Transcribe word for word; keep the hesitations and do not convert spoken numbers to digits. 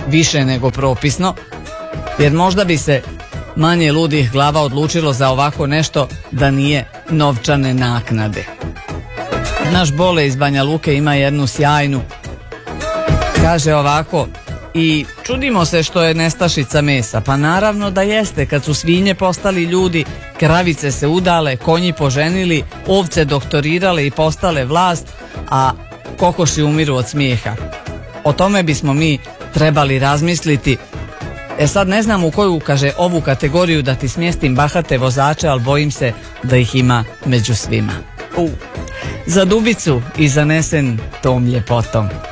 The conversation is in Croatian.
više nego propisno, jer možda bi se manje ludih glava odlučilo za ovako nešto da nije novčane naknade. Naš Bole iz Banja Luke ima jednu sjajnu, kaže ovako: i čudimo se što je nestašica mesa. Pa naravno da jeste, kad su svinje postali ljudi, kravice se udale, konji poženili, ovce doktorirale i postale vlast, a kokoši umiru od smijeha. O tome bismo mi trebali razmisliti. E sad ne znam u koju, kaže, ovu kategoriju da ti smjestim bahate vozače, ali bojim se da ih ima među svima. U. Za Dubicu i zanesen tom ljepotom.